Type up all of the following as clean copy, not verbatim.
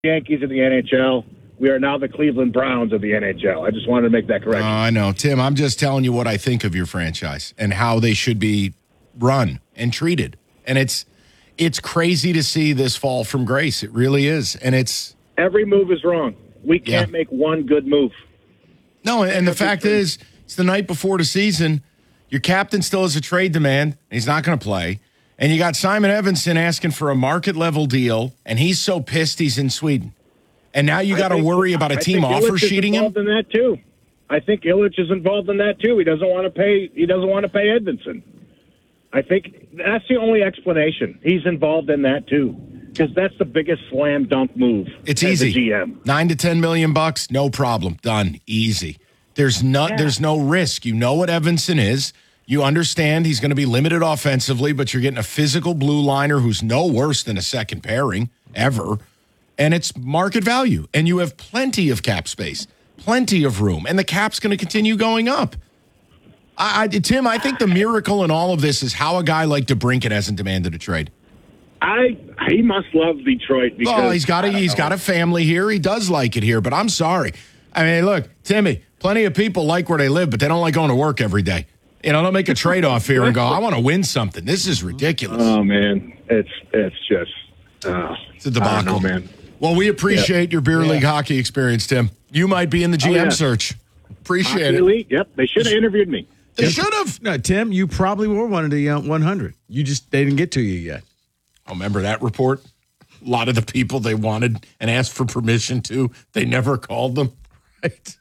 Yankees of the NHL. We are now the Cleveland Browns of the NHL. I just wanted to make that correction. I know. Tim, I'm just telling you what I think of your franchise and how they should be run and treated. And it's crazy to see this fall from grace. It really is. And every move is wrong. We can't make one good move. No, and the fact is, it's the night before the season. Your captain still has a trade demand. And he's not going to play. And you got Simon Evanson asking for a market-level deal, and he's so pissed he's in Sweden. And now you got to worry about a team offer sheeting him? In that too. I think Illich is involved in that too. He doesn't want to pay Edvinsson. I think that's the only explanation. He's involved in that too. Because that's the biggest slam dunk move. It's easy. GM. $9 to $10 million, no problem. Done. Easy. There's no risk. You know what Evanson is. You understand he's going to be limited offensively, but you're getting a physical blue liner who's no worse than a second pairing ever. And it's market value. And you have plenty of cap space, plenty of room. And the cap's going to continue going up. Tim, I think the miracle in all of this is how a guy like DeBrincat hasn't demanded a trade. He must love Detroit because he's got a family here. He does like it here, but I'm sorry. I mean, look, Timmy, plenty of people like where they live, but they don't like going to work every day. Don't make a trade-off here and go, I want to win something. This is ridiculous. Oh, man. It's just it's a debacle. I don't know, man. Well, we appreciate your beer league hockey experience, Tim. You might be in the GM search. Appreciate hockey it. Elite, yep. They should have interviewed me. They should have. No, Tim, you probably were one of the 100. They didn't get to you yet. Oh, remember that report? A lot of the people they wanted and asked for permission to, they never called them. Right.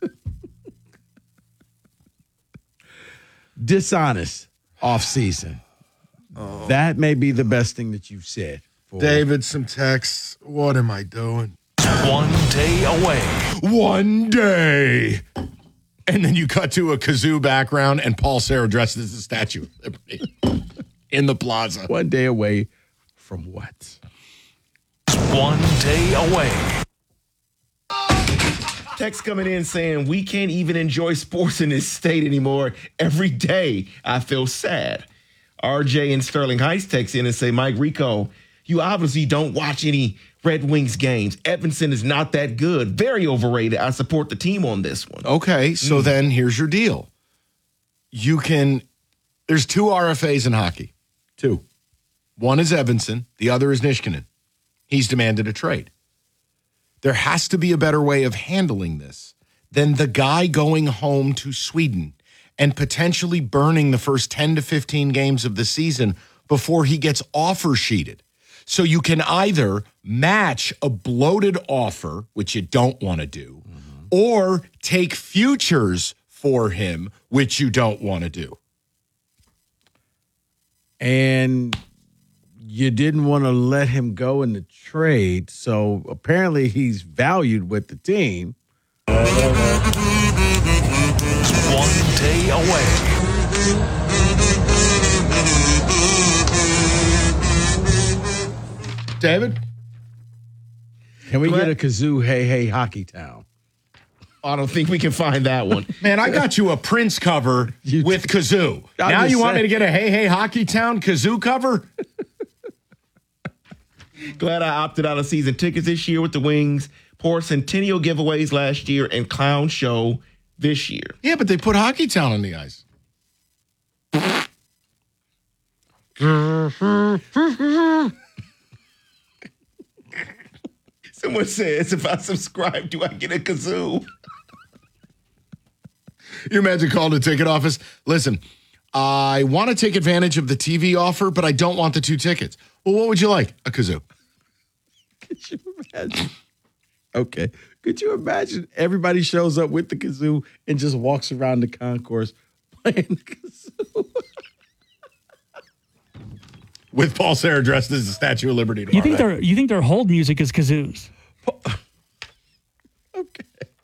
Dishonest off-season. Oh. That may be the best thing that you've said. David, some texts. What am I doing? 1 day away. 1 day. And then you cut to a kazoo background and Paul Serra dressed as the Statue of Liberty in the plaza. 1 day away from what? 1 day away. Text coming in saying we can't even enjoy sports in this state anymore. Every day I feel sad. RJ in Sterling Heights text in and say, Mike Rico, you obviously don't watch any Red Wings games. Evanson is not that good. Very overrated. I support the team on this one. Okay, so then here's your deal. There's 2 RFAs in hockey. 2. One is Evanson. The other is Niskanen. He's demanded a trade. There has to be a better way of handling this than the guy going home to Sweden and potentially burning the first 10 to 15 games of the season before he gets offer sheeted. So you can either match a bloated offer, which you don't want to do, or take futures for him, which you don't want to do. And you didn't want to let him go in the trade, so apparently he's valued with the team. 1 day away. David? Can we get a kazoo, hey, hey, Hockey Town? I don't think we can find that one. Man, I got you a Prince cover with kazoo. Now you want me to get a Hey Hey Hockey Town kazoo cover? Glad I opted out of season tickets this year with the Wings. Poor Centennial giveaways last year and clown show this year. Yeah, but they put Hockey Town on the ice. Someone says, if I subscribe, do I get a kazoo? You imagine calling the ticket office. Listen, I want to take advantage of the TV offer, but I don't want the 2 tickets. Well, what would you like? A kazoo. Could you imagine? Okay. Could you imagine everybody shows up with the kazoo and just walks around the concourse playing the kazoo? With Paul Serra dressed as the Statue of Liberty tomorrow. You think their hold music is kazoos? Okay.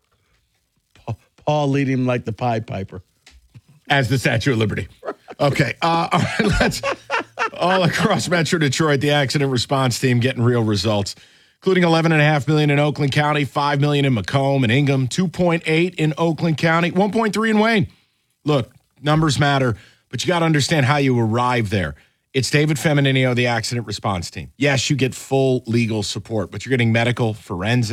Paul leading him like the Pied Piper. As the Statue of Liberty. Okay. All right, let's all across Metro Detroit, the accident response team getting real results, including $11.5 million in Oakland County, $5 million in Macomb and Ingham, $2.8 in Oakland County, $1.3 in Wayne. Look, numbers matter, but you got to understand how you arrive there. It's David Femininio, the accident response team. Yes, you get full legal support, but you're getting medical, forensic,